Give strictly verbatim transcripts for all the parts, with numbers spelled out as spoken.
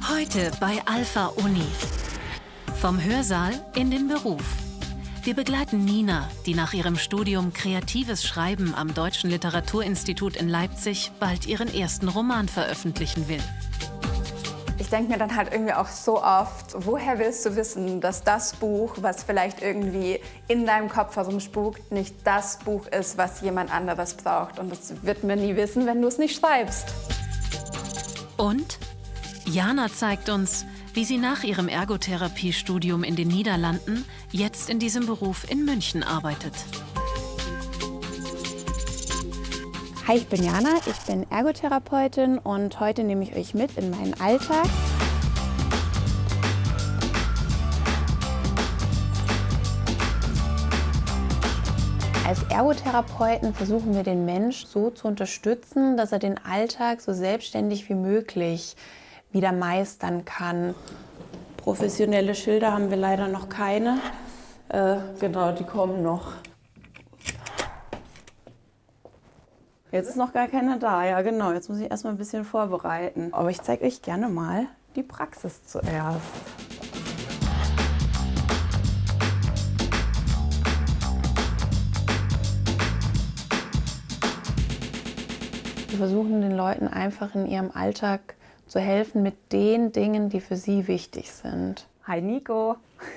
Heute bei Alpha Uni. Vom Hörsaal in den Beruf. Wir begleiten Nina, die nach ihrem Studium Kreatives Schreiben am Deutschen Literaturinstitut in Leipzig bald ihren ersten Roman veröffentlichen will. Ich denke mir dann halt irgendwie auch so oft, woher willst du wissen, dass das Buch, was vielleicht irgendwie in deinem Kopf herumspukt, nicht das Buch ist, was jemand anderes braucht. Und das wird man nie wissen, wenn du es nicht schreibst. Und Jana zeigt uns, wie sie nach ihrem Ergotherapiestudium in den Niederlanden jetzt in diesem Beruf in München arbeitet. Hi, ich bin Jana, ich bin Ergotherapeutin und heute nehme ich euch mit in meinen Alltag. Als Ergotherapeuten versuchen wir den Mensch so zu unterstützen, dass er den Alltag so selbstständig wie möglich wieder meistern kann. Professionelle Schilder haben wir leider noch keine. Äh, genau, die kommen noch. Jetzt ist noch gar keiner da, ja genau. Jetzt muss ich erstmal ein bisschen vorbereiten. Aber ich zeige euch gerne mal die Praxis zuerst. Wir versuchen den Leuten einfach in ihrem Alltag zu helfen mit den Dingen, die für sie wichtig sind. Hi Nico.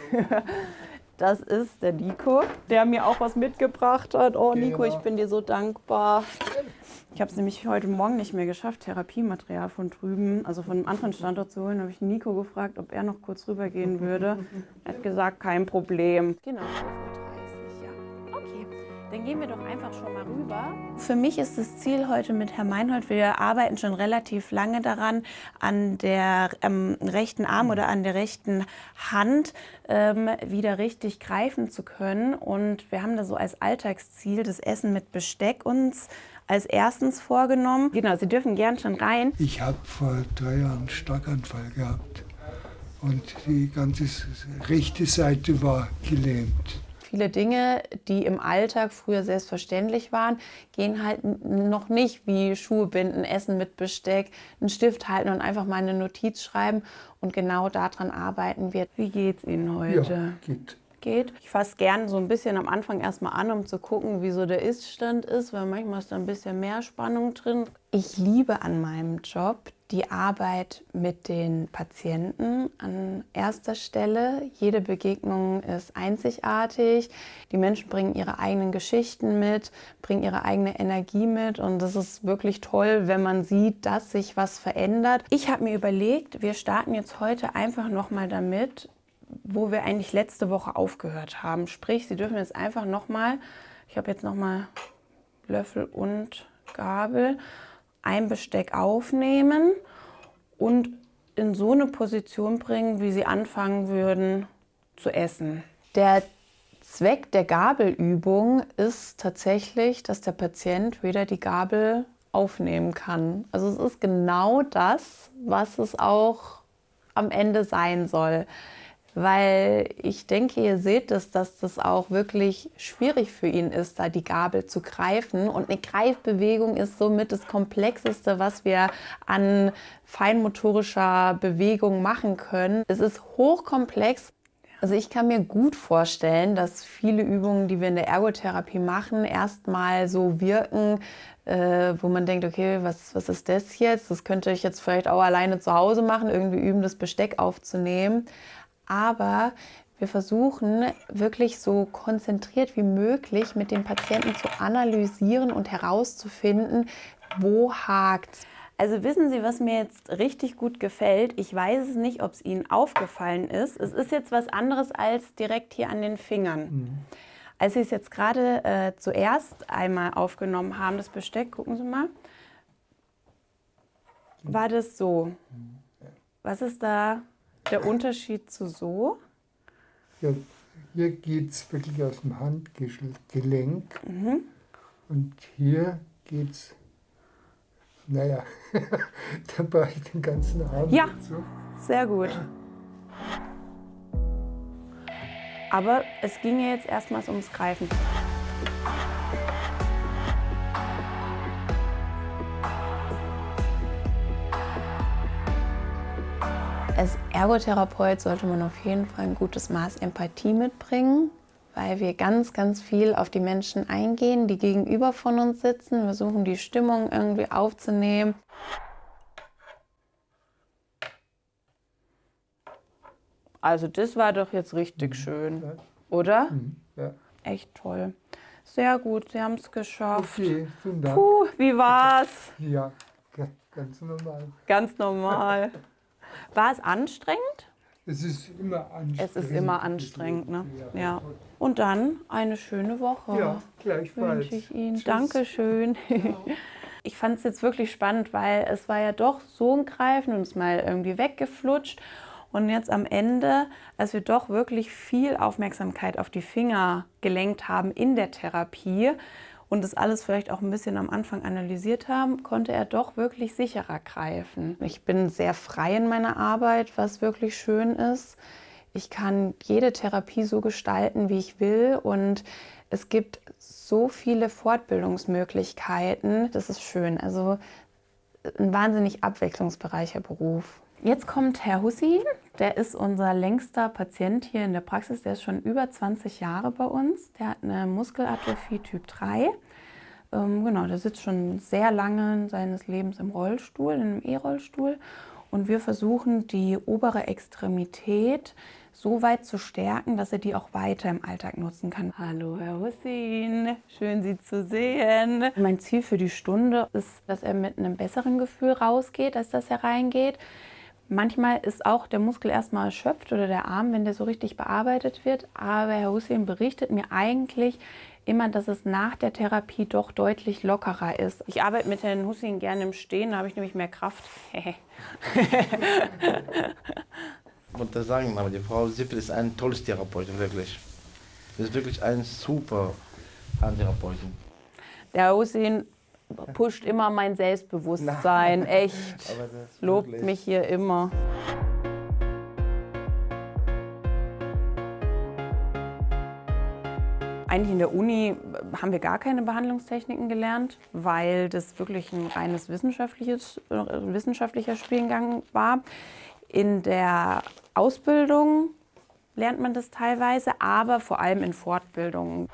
Das ist der Nico, der mir auch was mitgebracht hat. Oh Nico, ich bin dir so dankbar. Ich habe es nämlich heute Morgen nicht mehr geschafft, Therapiematerial von drüben, also von einem anderen Standort zu holen. Da habe ich Nico gefragt, ob er noch kurz rübergehen würde. Er hat gesagt, kein Problem. Genau, elf Uhr dreißig, ja. Okay, dann gehen wir doch einfach schon mal rüber. Für mich ist das Ziel heute mit Herrn Meinhold, wir arbeiten schon relativ lange daran, an der ähm, rechten Arm oder an der rechten Hand ähm, wieder richtig greifen zu können. Und wir haben da so als Alltagsziel das Essen mit Besteck uns als erstens vorgenommen. Genau, Sie dürfen gern schon rein. Ich habe vor drei Jahren einen Schlaganfall gehabt und die ganze rechte Seite war gelähmt. Viele Dinge, die im Alltag früher selbstverständlich waren, gehen halt noch nicht, wie Schuhe binden, Essen mit Besteck, einen Stift halten und einfach mal eine Notiz schreiben. Und genau daran arbeiten wir. Wie geht's Ihnen heute? Ja, geht. Geht. Ich fasse gerne so ein bisschen am Anfang erstmal an, um zu gucken, wie so der Ist-Stand ist, weil manchmal ist da ein bisschen mehr Spannung drin. Ich liebe an meinem Job die Arbeit mit den Patienten an erster Stelle. Jede Begegnung ist einzigartig. Die Menschen bringen ihre eigenen Geschichten mit, bringen ihre eigene Energie mit und das ist wirklich toll, wenn man sieht, dass sich was verändert. Ich habe mir überlegt, wir starten jetzt heute einfach nochmal damit, wo wir eigentlich letzte Woche aufgehört haben. Sprich, Sie dürfen jetzt einfach nochmal, ich habe jetzt nochmal Löffel und Gabel, ein Besteck aufnehmen und in so eine Position bringen, wie Sie anfangen würden zu essen. Der Zweck der Gabelübung ist tatsächlich, dass der Patient wieder die Gabel aufnehmen kann. Also es ist genau das, was es auch am Ende sein soll. Weil ich denke, ihr seht es, dass das auch wirklich schwierig für ihn ist, da die Gabel zu greifen. Und eine Greifbewegung ist somit das Komplexeste, was wir an feinmotorischer Bewegung machen können. Es ist hochkomplex. Also ich kann mir gut vorstellen, dass viele Übungen, die wir in der Ergotherapie machen, erstmal so wirken, äh, wo man denkt, okay, was, was ist das jetzt? Das könnte ich jetzt vielleicht auch alleine zu Hause machen, irgendwie üben, das Besteck aufzunehmen. Aber wir versuchen wirklich so konzentriert wie möglich mit dem Patienten zu analysieren und herauszufinden, wo hakt's. Also wissen Sie, was mir jetzt richtig gut gefällt? Ich weiß es nicht, ob es Ihnen aufgefallen ist. Es ist jetzt was anderes als direkt hier an den Fingern. Mhm. Als Sie es jetzt gerade äh, zuerst einmal aufgenommen haben, das Besteck, gucken Sie mal, war das so. Was ist da der Unterschied zu so? Ja, hier geht es wirklich aus dem Handgelenk mhm. und hier geht es, naja, da brauche ich den ganzen Arm ja, dazu. Sehr gut. Aber es ging ja jetzt erstmals ums Greifen. Als Ergotherapeut sollte man auf jeden Fall ein gutes Maß Empathie mitbringen, weil wir ganz, ganz viel auf die Menschen eingehen, die gegenüber von uns sitzen. Wir versuchen, die Stimmung irgendwie aufzunehmen. Also das war doch jetzt richtig schön, oder? Ja. Echt toll. Sehr gut, Sie haben es geschafft. Okay, vielen Dank. Puh, wie war's? Ja, ganz normal. Ganz normal. War es anstrengend? Es ist immer anstrengend. Es ist immer anstrengend, ne? Ja. Und dann eine schöne Woche. Ja, gleichfalls. Wünsche ich Ihnen. Tschüss. Dankeschön. Ich fand es jetzt wirklich spannend, weil es war ja doch so ein Greifen und es ist mal irgendwie weggeflutscht. Und jetzt am Ende, als wir doch wirklich viel Aufmerksamkeit auf die Finger gelenkt haben in der Therapie und das alles vielleicht auch ein bisschen am Anfang analysiert haben, konnte er doch wirklich sicherer greifen. Ich bin sehr frei in meiner Arbeit, was wirklich schön ist. Ich kann jede Therapie so gestalten, wie ich will, und es gibt so viele Fortbildungsmöglichkeiten. Das ist schön. Also ein wahnsinnig abwechslungsreicher Beruf. Jetzt kommt Herr Hussin, der ist unser längster Patient hier in der Praxis, der ist schon über zwanzig Jahre bei uns. Der hat eine Muskelatrophie Typ drei. Ähm, genau, der sitzt schon sehr lange seines Lebens im Rollstuhl, in einem E-Rollstuhl. Und wir versuchen, die obere Extremität so weit zu stärken, dass er die auch weiter im Alltag nutzen kann. Hallo Herr Hussin, schön Sie zu sehen. Mein Ziel für die Stunde ist, dass er mit einem besseren Gefühl rausgeht, als dass er reingeht. Manchmal ist auch der Muskel erstmal erschöpft oder der Arm, wenn der so richtig bearbeitet wird. Aber Herr Hussin berichtet mir eigentlich immer, dass es nach der Therapie doch deutlich lockerer ist. Ich arbeite mit Herrn Hussin gerne im Stehen, da habe ich nämlich mehr Kraft. Ich wollte sagen, aber die Frau Sippel ist ein tolles Therapeutin, wirklich. Sie ist wirklich ein super Handtherapeutin. Der Herr Hussin pusht immer mein Selbstbewusstsein, Nein. echt. Aber das Lobt wirklich. mich hier immer. Eigentlich in der Uni haben wir gar keine Behandlungstechniken gelernt, weil das wirklich ein reines wissenschaftliches, äh, wissenschaftlicher Studiengang war. In der Ausbildung lernt man das teilweise, aber vor allem in Fortbildungen.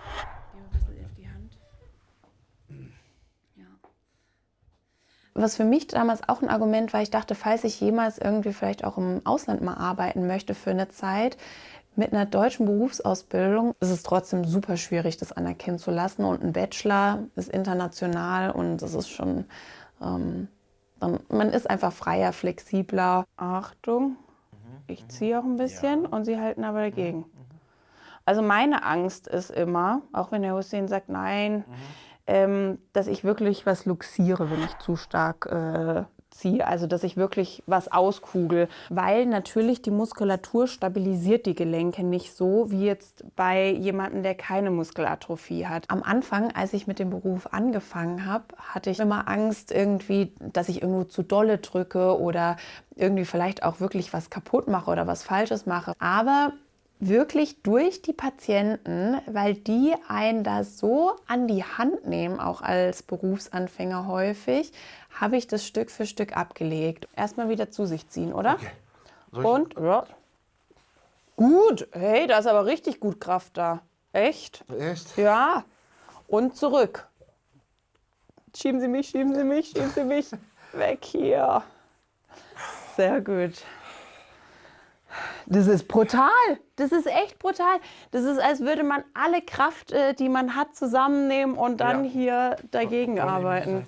Was für mich damals auch ein Argument war, ich dachte, falls ich jemals irgendwie vielleicht auch im Ausland mal arbeiten möchte für eine Zeit, mit einer deutschen Berufsausbildung ist es trotzdem super schwierig, das anerkennen zu lassen. Und ein Bachelor ist international und das ist schon, ähm, dann, man ist einfach freier, flexibler. Achtung, ich ziehe auch ein bisschen und Sie halten aber dagegen. Also meine Angst ist immer, auch wenn der Hussin sagt, nein, ähm, dass ich wirklich was luxiere, wenn ich zu stark äh, ziehe. Also dass ich wirklich was auskugel. Weil natürlich die Muskulatur stabilisiert die Gelenke nicht so, wie jetzt bei jemandem, der keine Muskelatrophie hat. Am Anfang, als ich mit dem Beruf angefangen habe, hatte ich immer Angst irgendwie, dass ich irgendwo zu dolle drücke oder irgendwie vielleicht auch wirklich was kaputt mache oder was Falsches mache. Aber wirklich durch die Patienten, weil die einen da so an die Hand nehmen, auch als Berufsanfänger häufig, habe ich das Stück für Stück abgelegt. Erstmal wieder zu sich ziehen, oder? Okay. Soll ich- Und? Ja. Gut. Hey, da ist aber richtig gut Kraft da. Echt? Echt? Ja. Und zurück. Schieben Sie mich, schieben Sie mich, schieben Sie mich. Weg hier. Sehr gut. Das ist brutal. Das ist echt brutal. Das ist, als würde man alle Kraft, äh, die man hat, zusammennehmen und dann Ja. hier dagegen arbeiten.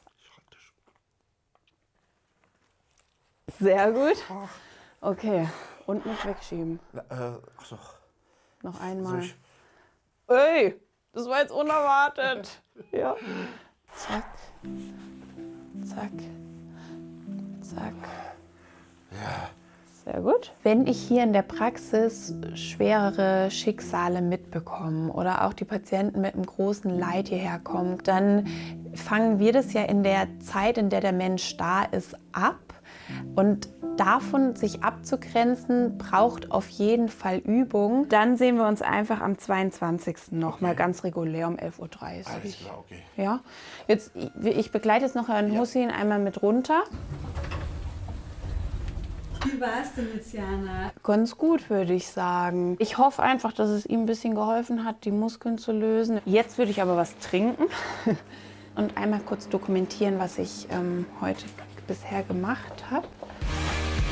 Sehr gut. Okay. Und nicht wegschieben. Na, äh, ach so. Noch Soll einmal. ich- Ey, das war jetzt unerwartet. Ja. Zack. Zack. Zack. Ja. Sehr gut. Wenn ich hier in der Praxis schwerere Schicksale mitbekomme oder auch die Patienten mit einem großen Leid hierher kommen, dann fangen wir das ja in der Zeit, in der der Mensch da ist, ab. Und davon sich abzugrenzen, braucht auf jeden Fall Übung. Dann sehen wir uns einfach am zweiundzwanzigsten noch mal ganz regulär um elf Uhr dreißig. Alles klar, okay. Ja, jetzt, ich begleite jetzt noch Herrn Hussin einmal mit runter. Wie war es denn jetzt, Jana? Ganz gut, würde ich sagen. Ich hoffe einfach, dass es ihm ein bisschen geholfen hat, die Muskeln zu lösen. Jetzt würde ich aber was trinken und einmal kurz dokumentieren, was ich ähm, heute bisher gemacht habe.